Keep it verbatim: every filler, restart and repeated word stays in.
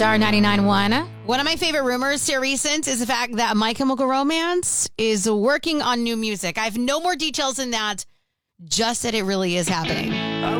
Star ninety-nine point one. One of my favorite rumors here recent is the fact that My Chemical Romance is working on new music. I have no more details than that, just that it really is happening.